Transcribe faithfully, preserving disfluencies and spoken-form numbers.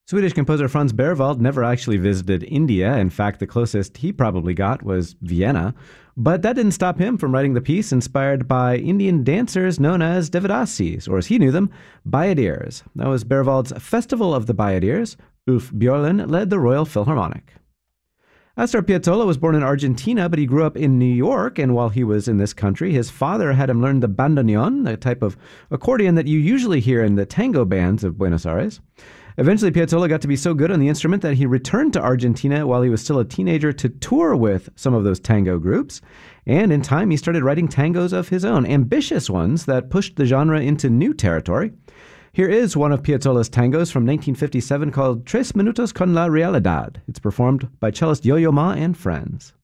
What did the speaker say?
Swedish composer Franz Berwald never actually visited India. In fact, the closest he probably got was Vienna. But that didn't stop him from writing the piece inspired by Indian dancers known as Devadasis, or as he knew them, Bayadirs. That was Berwald's Festival of the Bayadirs. Ulf Björlin led the Royal Philharmonic. Astor Piazzolla was born in Argentina, but he grew up in New York, and while he was in this country, his father had him learn the bandoneon, the type of accordion that you usually hear in the tango bands of Buenos Aires. Eventually, Piazzolla got to be so good on the instrument that he returned to Argentina while he was still a teenager to tour with some of those tango groups. And in time, he started writing tangos of his own, ambitious ones that pushed the genre into new territory. Here is one of Piazzolla's tangos from nineteen fifty-seven called Tres Minutos con la Realidad. It's performed by cellist Yo-Yo Ma and friends.